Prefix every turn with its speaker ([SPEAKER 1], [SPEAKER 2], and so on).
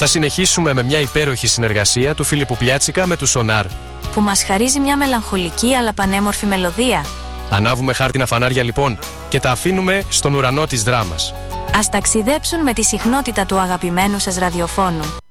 [SPEAKER 1] Θα συνεχίσουμε με μια υπέροχη συνεργασία του Φίλιππου Πλιάτσικα με του Σονάρ,
[SPEAKER 2] που μας χαρίζει μια μελαγχολική αλλά πανέμορφη μελωδία.
[SPEAKER 1] Ανάβουμε χάρτινα φανάρια λοιπόν και τα αφήνουμε στον ουρανό της δράμας.
[SPEAKER 2] Ας ταξιδέψουν με τη συχνότητα του αγαπημένου σας ραδιοφώνου.